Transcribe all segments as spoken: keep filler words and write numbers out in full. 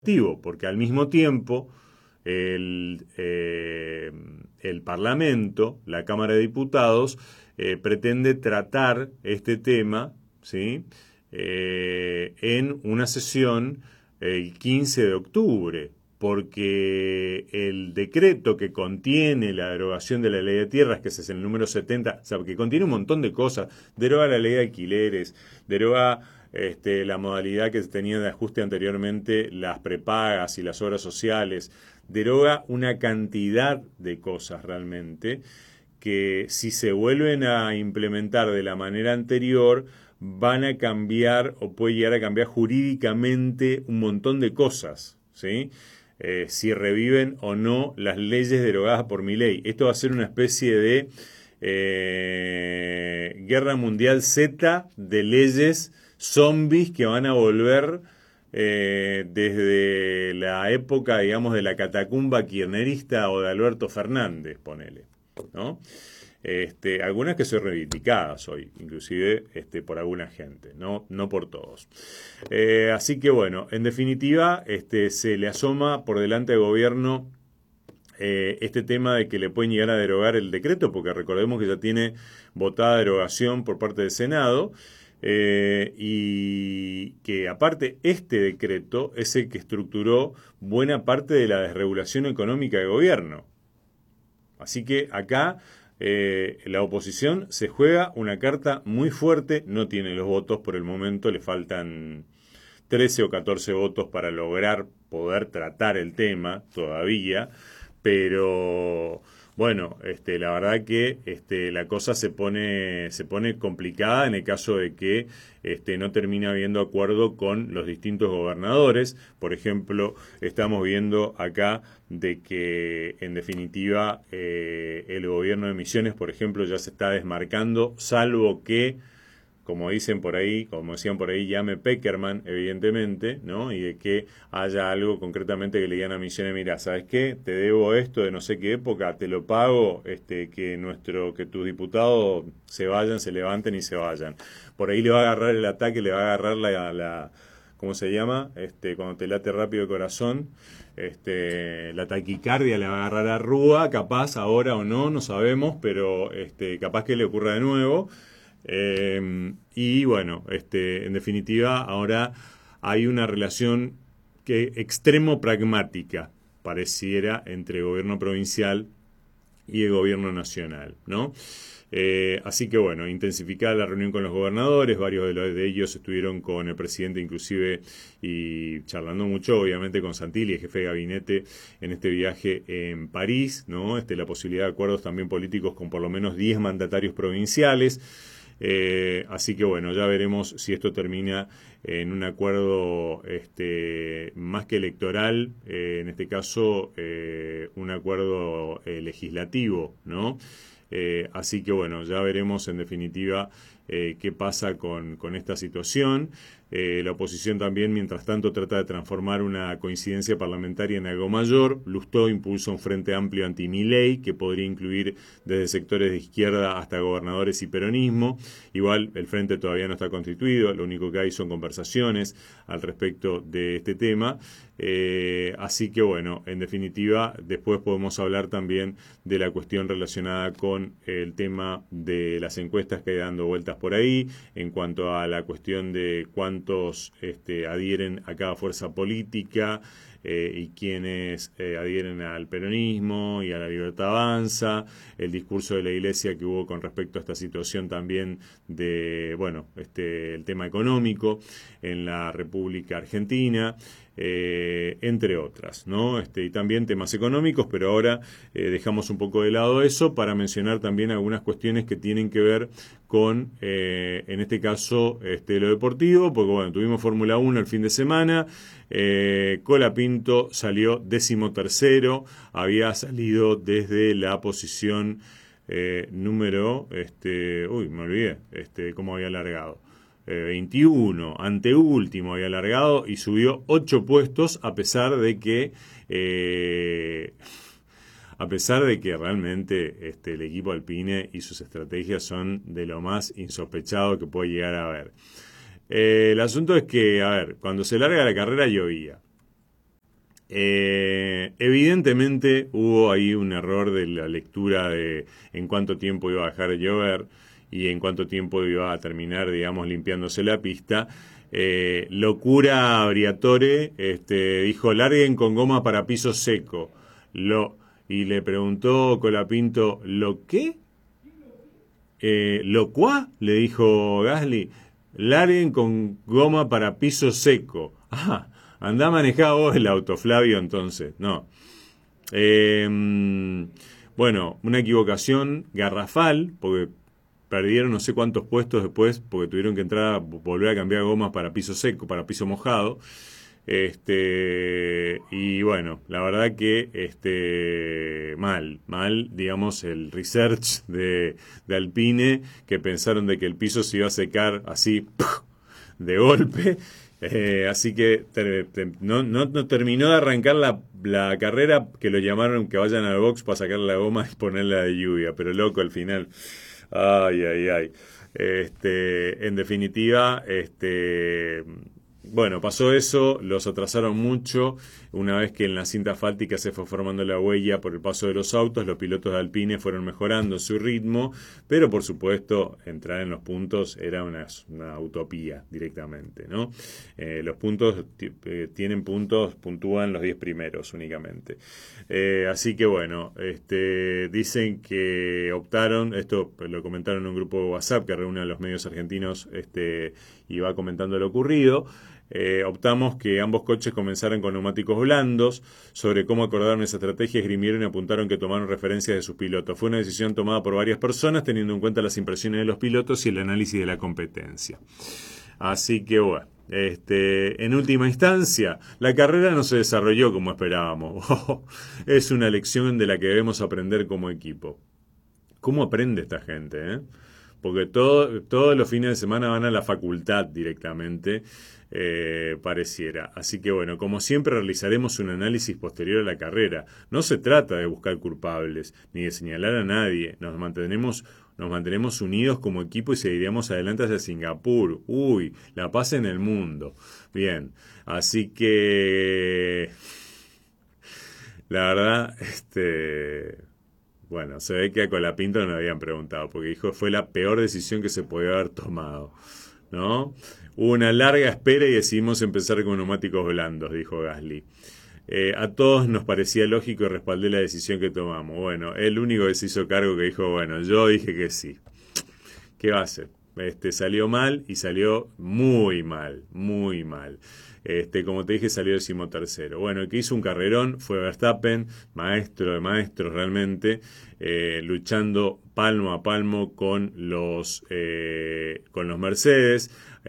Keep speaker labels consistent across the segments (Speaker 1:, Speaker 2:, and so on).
Speaker 1: porque al mismo tiempo el, eh, el Parlamento, la Cámara de Diputados, eh, pretende tratar este tema, ¿sí? eh, en una sesión el quince de octubre, porque el decreto que contiene la derogación de la ley de tierras, que ese es el número setenta, o sea, que contiene un montón de cosas, deroga la ley de alquileres, deroga este, la modalidad que se tenía de ajuste anteriormente, las prepagas y las obras sociales, deroga una cantidad de cosas realmente que si se vuelven a implementar de la manera anterior van a cambiar o puede llegar a cambiar jurídicamente un montón de cosas, ¿sí? Eh, si reviven o no las leyes derogadas por Milei. Esto va a ser una especie de eh, guerra mundial Z de leyes zombies que van a volver eh, desde la época, digamos, de la catacumba kirchnerista o de Alberto Fernández, ponele, ¿no? Este, algunas que son reivindicadas hoy, inclusive este, por alguna gente, no, no por todos. Eh, así que bueno, en definitiva, este, se le asoma por delante del gobierno eh, este tema de que le pueden llegar a derogar el decreto, porque recordemos que ya tiene votada derogación por parte del Senado. Eh, y que aparte este decreto es el que estructuró buena parte de la desregulación económica del gobierno. Así que acá eh, la oposición se juega una carta muy fuerte, no tiene los votos por el momento, le faltan trece o catorce votos para lograr poder tratar el tema todavía, pero bueno, este, la verdad que este, la cosa se pone, se pone complicada en el caso de que este, no termine habiendo acuerdo con los distintos gobernadores. Por ejemplo, estamos viendo acá de que en definitiva eh, el gobierno de Misiones, por ejemplo, ya se está desmarcando, salvo que, como dicen por ahí, como decían por ahí, llame Peckerman, evidentemente, ¿no? Y de que haya algo concretamente que le digan a Misiones, mira, ¿sabes qué? Te debo esto de no sé qué época, te lo pago, este, que nuestro, que tus diputados se vayan, se levanten y se vayan. Por ahí le va a agarrar el ataque, le va a agarrar la, la ¿cómo se llama? Este, cuando te late rápido el corazón, este, la taquicardia le va a agarrar a Rúa, capaz ahora o no, no sabemos, pero este, capaz que le ocurra de nuevo. Eh, y bueno, este, en definitiva, ahora hay una relación que extremo pragmática pareciera entre el gobierno provincial y el gobierno nacional, ¿no? Eh, así que bueno, intensificada la reunión con los gobernadores, varios de, los, de ellos estuvieron con el presidente inclusive y charlando mucho, obviamente, con Santilli, el jefe de gabinete, en este viaje en París, ¿no? Este, la posibilidad de acuerdos también políticos con por lo menos diez mandatarios provinciales. Eh, así que bueno, ya veremos si esto termina en un acuerdo este, más que electoral, eh, en este caso eh, un acuerdo eh, legislativo, ¿no? Eh, así que bueno, ya veremos en definitiva eh, qué pasa con, con esta situación. Eh, la oposición también, mientras tanto, trata de transformar una coincidencia parlamentaria en algo mayor. Lustó impulsa un frente amplio anti-Milei que podría incluir desde sectores de izquierda hasta gobernadores y peronismo. Igual el frente todavía no está constituido, lo único que hay son conversaciones al respecto de este tema. Eh, así que bueno, en definitiva, después podemos hablar también de la cuestión relacionada con el tema de las encuestas que hay dando vueltas por ahí, en cuanto a la cuestión de cuántos este, adhieren a cada fuerza política eh, y quienes eh, adhieren al peronismo y a la Libertad Avanza, el discurso de la Iglesia que hubo con respecto a esta situación también de, bueno, este, el tema económico en la República Argentina. Eh, entre otras, ¿no? Este, y también temas económicos, pero ahora eh, dejamos un poco de lado eso para mencionar también algunas cuestiones que tienen que ver con, eh, en este caso, este, lo deportivo, porque bueno, tuvimos Fórmula uno el fin de semana, eh, Colapinto salió décimo tercero, había salido desde la posición eh, número, este, uy, me olvidé, este, cómo había largado. veintiuno, anteúltimo había alargado y subió ocho puestos a pesar de que eh, a pesar de que realmente este, el equipo Alpine y sus estrategias son de lo más insospechado que puede llegar a haber. Eh, el asunto es que, a ver, cuando se larga la carrera llovía. Eh, evidentemente hubo ahí un error de la lectura de en cuánto tiempo iba a dejar de llover y en cuánto tiempo iba a terminar, digamos, limpiándose la pista. Eh, locura Briatore este, dijo, larguen con goma para piso seco. Lo, y le preguntó Colapinto, ¿lo qué? Eh, ¿Lo cuá? Le dijo Gasly. Larguen con goma para piso seco. Ah, andá a manejar vos el auto, Flavio, entonces. No. Eh, bueno, una equivocación garrafal, porque perdieron no sé cuántos puestos después, porque tuvieron que entrar a volver a cambiar gomas para piso seco, para piso mojado. Este, y bueno, la verdad que este, mal, mal, digamos, el research de, de Alpine, que pensaron de que el piso se iba a secar así de golpe. Eh, así que te, te, no, no, no terminó de arrancar la, la carrera, que lo llamaron que vayan al box para sacar la goma y ponerla de lluvia, pero loco al final. Ay, ay, ay. Este, en definitiva, este, bueno, pasó eso, los atrasaron mucho. Una vez que en la cinta asfáltica se fue formando la huella por el paso de los autos, los pilotos de Alpine fueron mejorando su ritmo, pero por supuesto entrar en los puntos era una, una utopía directamente, ¿no? Eh, los puntos eh, tienen puntos, puntúan los diez primeros únicamente. Eh, así que bueno, este, dicen que optaron, esto lo comentaron en un grupo de WhatsApp que reúne a los medios argentinos este, y va comentando lo ocurrido. Eh, optamos que ambos coches comenzaran con neumáticos blandos. Sobre cómo acordaron esa estrategia, esgrimieron y apuntaron que tomaron referencias de sus pilotos. Fue una decisión tomada por varias personas, teniendo en cuenta las impresiones de los pilotos y el análisis de la competencia. Así que bueno, este, en última instancia, la carrera no se desarrolló como esperábamos. Es una lección de la que debemos aprender como equipo. ¿Cómo aprende esta gente, eh? Porque todo, todos los fines de semana van a la facultad directamente, eh, pareciera. Así que bueno, como siempre realizaremos un análisis posterior a la carrera. No se trata de buscar culpables, ni de señalar a nadie. Nos mantenemos, nos mantenemos unidos como equipo y seguiremos adelante hacia Singapur. Uy, la paz en el mundo. Bien, así que... La verdad, este... Bueno, se ve que a Colapinto no le habían preguntado, porque dijo fue la peor decisión que se podía haber tomado, ¿no? Hubo una larga espera y decidimos empezar con neumáticos blandos, dijo Gasly. Eh, a todos nos parecía lógico y respaldé la decisión que tomamos. Bueno, el único que se hizo cargo que dijo, bueno, yo dije que sí. ¿Qué va a hacer? Este, salió mal y salió muy mal, muy mal. Este, como te dije, salió decimotercero. Bueno, el que hizo un carrerón fue Verstappen, maestro de maestros realmente, eh, luchando palmo a palmo con los, eh, con los Mercedes.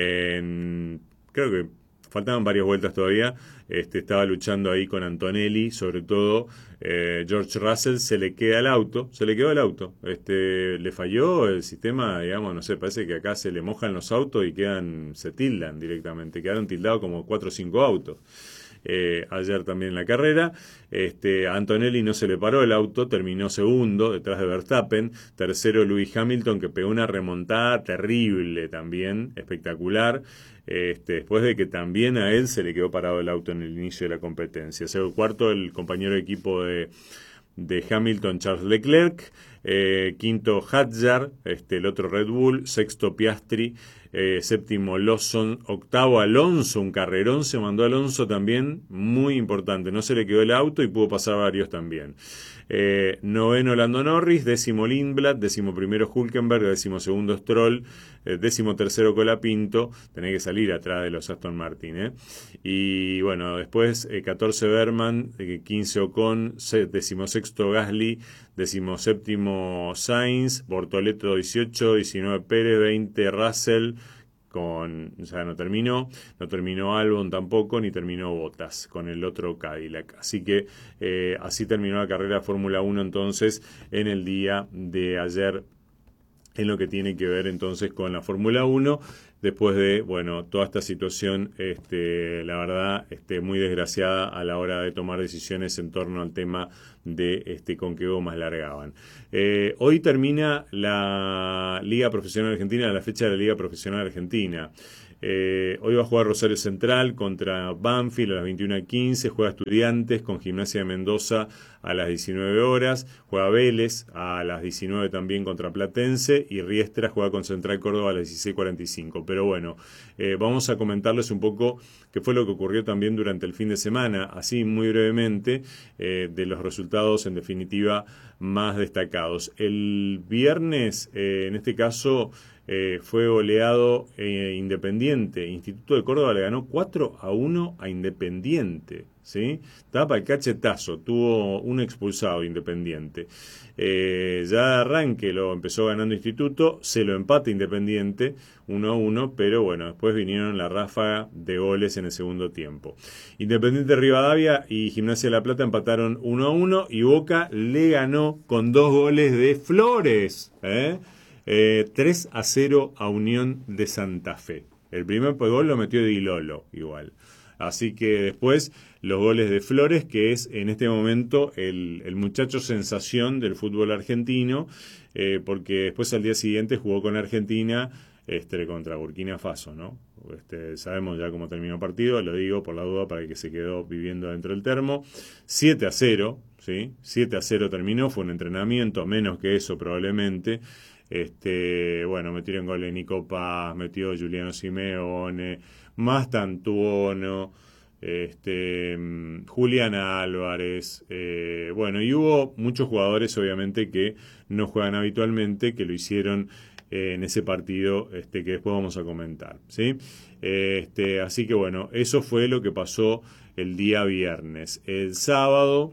Speaker 1: Eh, creo que faltaban varias vueltas todavía. Este, estaba luchando ahí con Antonelli, sobre todo. eh, George Russell se le queda el auto, se le quedó el auto. Este, le falló el sistema, digamos, no sé, parece que acá se le mojan los autos y quedan, se tildan directamente. Quedaron tildados como cuatro o cinco autos. Eh, ayer también en la carrera. Este, a Antonelli no se le paró el auto, terminó segundo detrás de Verstappen. Tercero Lewis Hamilton, que pegó una remontada terrible también, espectacular. Este, después de que también a él se le quedó parado el auto en el inicio de la competencia. O cuarto, el compañero de equipo de, de Hamilton, Charles Leclerc. Eh, quinto, Hadjar, este, el otro Red Bull. Sexto, Piastri. Eh, séptimo, Lawson. Octavo, Alonso. Un carrerón se mandó Alonso también, muy importante. No se le quedó el auto y pudo pasar varios también. Eh, noveno, Lando Norris. Décimo, Lindblad. Décimo primero, Hülkenberg. Décimo segundo, Stroll. Eh, décimo tercero, Colapinto. Tenés que salir atrás de los Aston Martin, ¿eh? Y bueno, después eh, catorce, Berman. Eh, quince, Ocon. Décimo sexto, Gasly. Décimo séptimo, Sainz. Bortoleto, dieciocho. diecinueve, Pérez. veinte, Russell. Con, o sea, no terminó, no terminó Albon tampoco, ni terminó Bottas con el otro Cadillac. Así que eh, así terminó la carrera de Fórmula uno entonces en el día de ayer, en lo que tiene que ver entonces con la Fórmula uno, después de, bueno, toda esta situación, este, la verdad, este, muy desgraciada a la hora de tomar decisiones en torno al tema de este, con qué gomas largaban. Eh, hoy termina la Liga Profesional Argentina, la fecha de la Liga Profesional Argentina. Eh, hoy va a jugar Rosario Central contra Banfield a las veintiuna quince, juega Estudiantes con Gimnasia de Mendoza a las diecinueve horas, juega Vélez a las diecinueve también contra Platense y Riestra juega con Central Córdoba a las dieciséis cuarenta y cinco. Pero bueno, eh, vamos a comentarles un poco qué fue lo que ocurrió también durante el fin de semana, así muy brevemente, eh, de los resultados en definitiva más destacados. El viernes, eh, en este caso, eh, fue goleado eh, Independiente. Instituto de Córdoba le ganó cuatro a uno a Independiente, ¿sí? Estaba para el cachetazo, tuvo un expulsado Independiente. Eh, ya de arranque lo empezó ganando Instituto, se lo empata Independiente uno a uno, pero bueno, después vinieron la ráfaga de goles en el segundo tiempo. Independiente Rivadavia y Gimnasia de la Plata empataron uno a uno y Boca le ganó con dos goles de Flores, ¿eh? Eh, tres a cero a Unión de Santa Fe. El primer gol lo metió Di Lolo, igual. Así que después los goles de Flores, que es en este momento el, el muchacho sensación del fútbol argentino, eh, porque después al día siguiente jugó con Argentina este, contra Burkina Faso, ¿no? Este, sabemos ya cómo terminó el partido, lo digo por la duda para el que se quedó viviendo dentro del termo. siete a cero, ¿sí? siete a cero terminó, fue un entrenamiento, menos que eso probablemente. Este, bueno, metieron goles Nico Paz, metió Juliano Simeone, Mastantuono, este, Julián Álvarez, eh, bueno, y hubo muchos jugadores obviamente que no juegan habitualmente, que lo hicieron eh, en ese partido, este, que después vamos a comentar, ¿sí? Este, así que bueno, eso fue lo que pasó el día viernes. El sábado,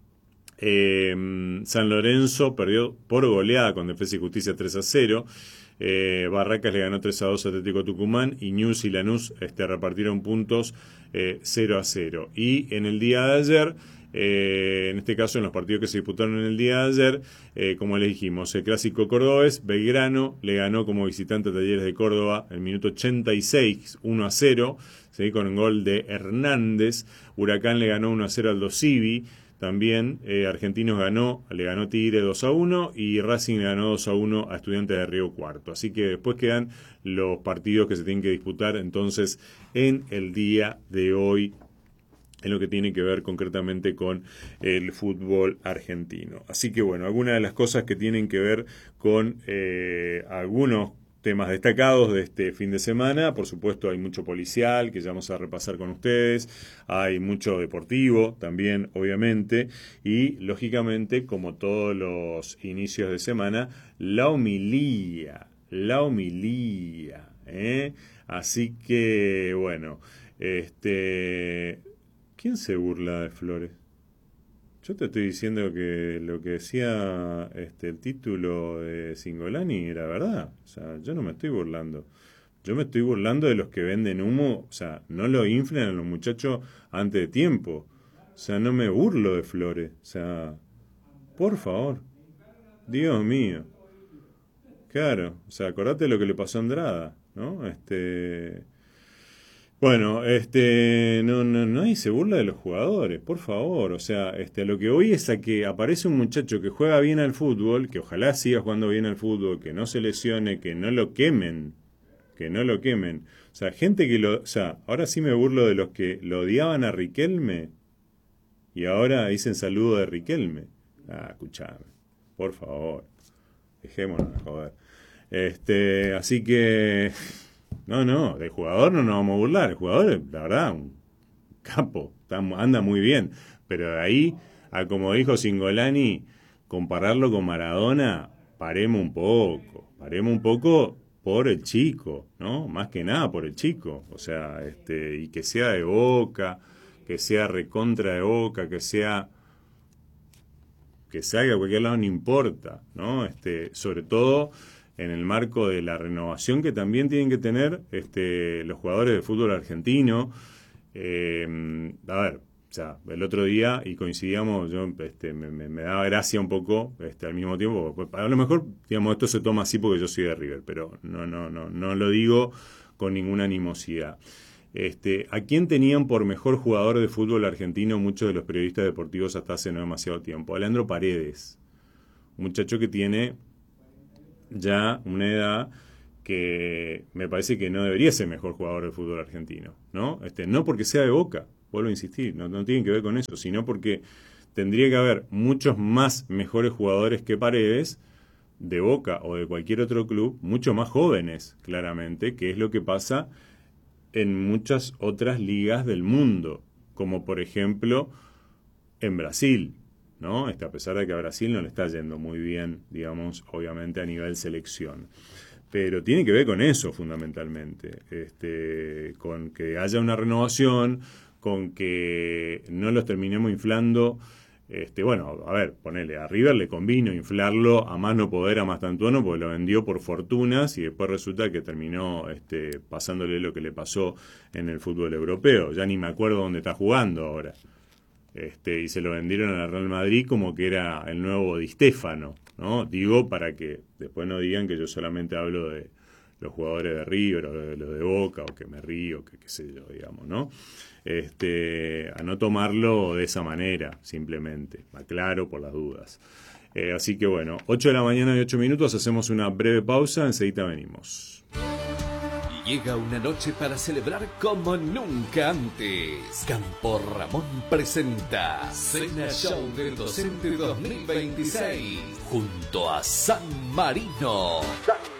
Speaker 1: Eh, San Lorenzo perdió por goleada con Defensa y Justicia tres a cero. Eh, Barracas le ganó tres a dos a Atlético Tucumán y News y Lanús este, repartieron puntos eh, cero a cero. Y en el día de ayer, eh, en este caso en los partidos que se disputaron en el día de ayer, eh, como les dijimos, el clásico cordobés, Belgrano le ganó como visitante a Talleres de Córdoba el minuto ochenta y seis, uno a cero, ¿sí? Con el gol de Hernández. Huracán le ganó uno a cero al Dosivi. También eh, Argentinos ganó, le ganó Tigre dos a uno y Racing le ganó dos a uno a Estudiantes de Río Cuarto. Así que después quedan los partidos que se tienen que disputar entonces en el día de hoy, en lo que tiene que ver concretamente con el fútbol argentino. Así que bueno, algunas de las cosas que tienen que ver con eh, algunos temas destacados de este fin de semana. Por supuesto hay mucho policial que ya vamos a repasar con ustedes, hay mucho deportivo también obviamente y lógicamente como todos los inicios de semana la homilía, la homilía, ¿eh? Así que bueno, este, ¿quién se burla de Flores? Yo te estoy diciendo que lo que decía este, el título de Cingolani era verdad. O sea, yo no me estoy burlando. Yo me estoy burlando de los que venden humo. O sea, no lo inflan a los muchachos antes de tiempo. O sea, no me burlo de Flores. O sea, por favor. Dios mío. Claro. O sea, acordate de lo que le pasó a Andrada, ¿no? Este... Bueno, este, no, no, nadie se burla de los jugadores, por favor. O sea, este, lo que voy es a que aparece un muchacho que juega bien al fútbol, que ojalá siga jugando bien al fútbol, que no se lesione, que no lo quemen, que no lo quemen. O sea, gente que lo, o sea, ahora sí me burlo de los que lo odiaban a Riquelme y ahora dicen saludo de Riquelme. Ah, escuchame, por favor, dejémonos de joder. Este, así que no, no, del jugador no nos vamos a burlar. El jugador, la verdad, un capo, está, anda muy bien. Pero de ahí, a como dijo Cingolani, compararlo con Maradona, paremos un poco. Paremos un poco por el chico, ¿no? Más que nada por el chico. O sea, este, y que sea de Boca, que sea recontra de Boca, que sea que salga a cualquier lado, no importa, ¿no? Este, sobre todo en el marco de la renovación que también tienen que tener este, los jugadores de fútbol argentino. Eh, a ver, o sea, el otro día, y coincidíamos, yo este, me, me, me daba gracia un poco este, al mismo tiempo. A lo mejor, digamos, esto se toma así porque yo soy de River, pero no, no, no, no lo digo con ninguna animosidad. Este, ¿a quién tenían por mejor jugador de fútbol argentino muchos de los periodistas deportivos hasta hace no demasiado tiempo? A Leandro Paredes, un muchacho que tiene ya una edad que me parece que no debería ser mejor jugador del fútbol argentino, ¿no? Este, no porque sea de Boca, vuelvo a insistir, no, no tiene que ver con eso, sino porque tendría que haber muchos más mejores jugadores que Paredes, de Boca o de cualquier otro club, mucho más jóvenes, claramente, que es lo que pasa en muchas otras ligas del mundo, como por ejemplo en Brasil, ¿no? Este, a pesar de que a Brasil no le está yendo muy bien, digamos, obviamente a nivel selección. Pero tiene que ver con eso fundamentalmente, este, con que haya una renovación, con que no los terminemos inflando. Este, bueno, a ver, ponele, a River le convino inflarlo a más no poder a Mastantuono porque lo vendió por fortunas y después resulta que terminó este, pasándole lo que le pasó en el fútbol europeo. Ya ni me acuerdo dónde está jugando ahora. Este, y se lo vendieron al Real Madrid como que era el nuevo Di Stéfano, ¿no? Digo para que después no digan que yo solamente hablo de los jugadores de River o de los de Boca o que me río, que qué sé yo, digamos, ¿no? Este, a no tomarlo de esa manera, simplemente, aclaro por las dudas. Eh, así que bueno, ocho de la mañana y ocho minutos, hacemos una breve pausa, enseguida venimos.
Speaker 2: Llega una noche para celebrar como nunca antes. Campo Ramón presenta Cena Show del Docente dos mil veintiséis junto a San Marino. San